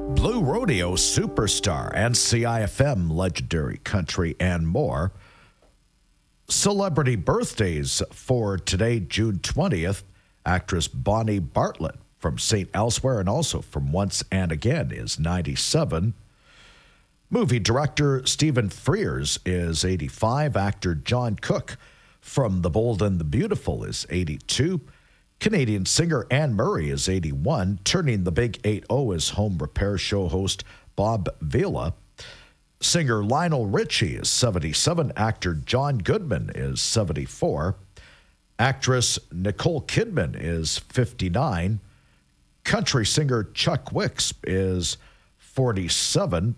Blue Rodeo superstar and CIFM legendary country and more. Celebrity birthdays for today, June 20th. Actress Bonnie Bartlett from St. Elsewhere and also from Once and Again is 97. Movie director Stephen Frears is 85. Actor John Cook from The Bold and the Beautiful is 82. Canadian singer Anne Murray is 81. Turning the Big 80 is home repair show host Bob Vila. Singer Lionel Richie is 77. Actor John Goodman is 74. Actress Nicole Kidman is 59. Country singer Chuck Wicks is 47.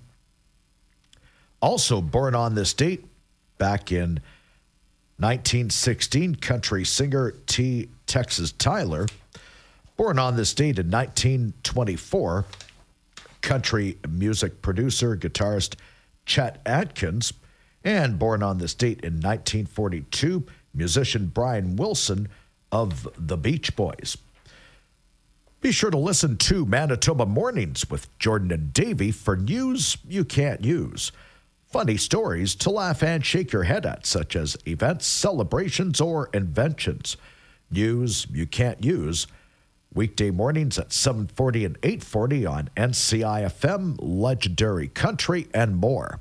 Also born on this date, back in 1916, country singer T. Texas Tyler. Born on this date in 1924, country music producer, guitarist Chet Atkins. And born on this date in 1942, musician Brian Wilson of the Beach Boys. Be sure to listen to Manitoba Mornings with Jordan and Davey for news you can't use. Funny stories to laugh and shake your head at, such as events, celebrations, or inventions. News you can't use. Weekday mornings at 7:40 and 8:40 on NCIFM, Legendary Country, and more.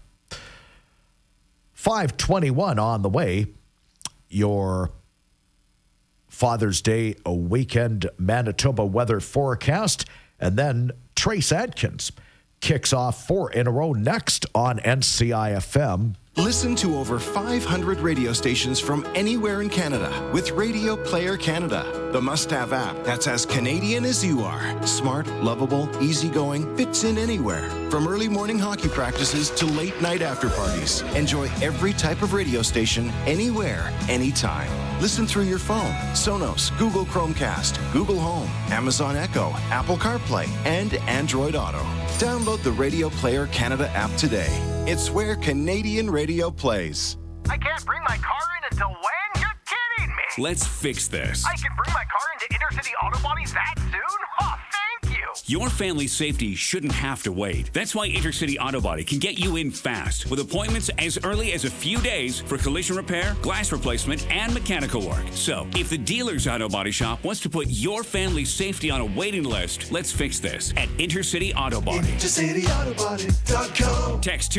5:21 on the way. Your Father's Day weekend Manitoba weather forecast, and then Trace Adkins kicks off 4 in a row next on NCIFM. Listen to over 500 radio stations from anywhere in Canada with Radio Player Canada, the must-have app that's as Canadian as you are. Smart, lovable, easygoing, fits in anywhere. From early morning hockey practices to late night after parties. Enjoy every type of radio station, anywhere, anytime. Listen through your phone, Sonos, Google Chromecast, Google Home, Amazon Echo, Apple CarPlay, and Android Auto. Download the Radio Player Canada app today. It's where Canadian radio plays. I can't bring my car in until when? You're kidding me! Let's fix this. I can bring my car into Intercity Auto Body that soon? Oh, thank you! Your family's safety shouldn't have to wait. That's why Intercity Auto Body can get you in fast with appointments as early as a few days for collision repair, glass replacement, and mechanical work. So, if the dealer's auto body shop wants to put your family's safety on a waiting list, let's fix this at Intercity Auto Body. IntercityAutoBody.com. Text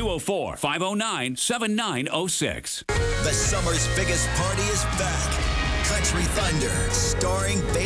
204-509-7906. The summer's biggest party is back. Country Thunder, starring